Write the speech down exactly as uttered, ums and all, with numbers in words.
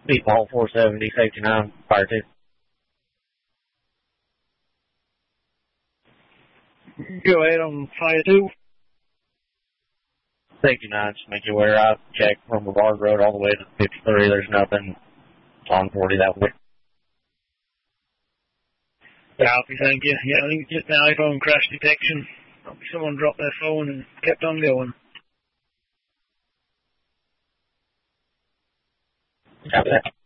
Default four seventy, safety nine, fire two. Go ahead on fire two. Safety nine, just make you aware I checked from Brevard Road all the way to fifty-three. There's nothing on forty that way. Copy, thank you. Yeah, I think it's just an iPhone crash detection. Someone dropped their phone and kept on going. Copy that.